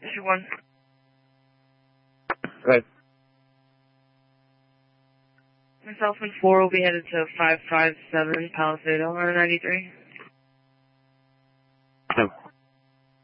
Issue 1. Right. Myself and 4 will be headed to 557 Palisade on 93. No.